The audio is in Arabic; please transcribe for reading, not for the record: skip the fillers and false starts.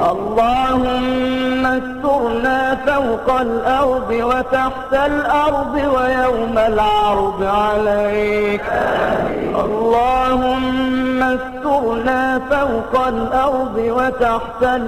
اللهم استرنا فوق الأرض وتحت الأرض ويوم العرض عليك. اللهم استرنا فوق الأرض وتحت